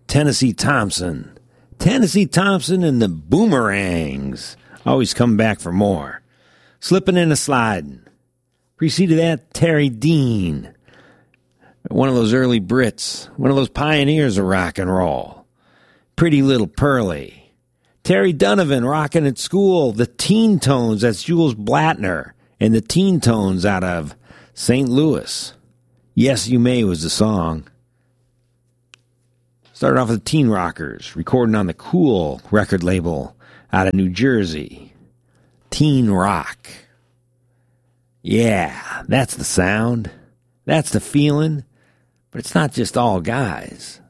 Tennessee Thompson. Tennessee Thompson and the Boomerangs. Always come back for more. Slipping and a Sliding. Preceded that, Terry Dean. One of those early Brits. One of those pioneers of rock and roll. Pretty Little Pearly. Terry Donovan, Rockin' at School. The Teen Tones, that's Jules Blattner. And the Teen Tones out of St. Louis. Yes You May was the song. Started off with the Teen Rockers, recording on the Cool record label out of New Jersey. Teen rock. Yeah, that's the sound. That's the feeling. But it's not just all guys.